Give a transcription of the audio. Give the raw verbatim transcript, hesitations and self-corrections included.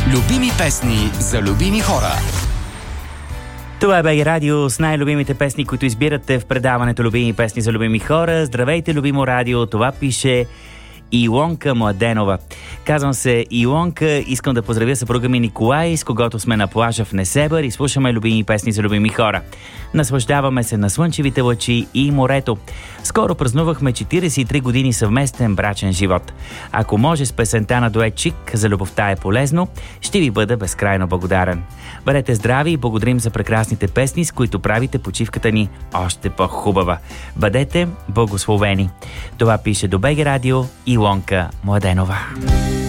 Любими песни за любими хора. Това е БГ Радио с най-любимите песни, които избирате в предаването Любими песни за любими хора. Здравейте, любимо радио! Това пише Илонка Младенова. Казвам се Илонка, искам да поздравя съпруга ми Николай, с когото сме на плажа в Несебър и слушаме любими песни за любими хора. Наслаждаваме се на слънчевите лъчи и морето. Скоро празнувахме четиридесет и три години съвместен брачен живот. Ако може с песента на дует Чик "За любовта е полезно", ще ви бъда безкрайно благодарен. Бъдете здрави и благодарим за прекрасните песни, с които правите почивката ни още по-хубава. Бъдете благословени. Това пише до БГ Радио Илонка Младенова.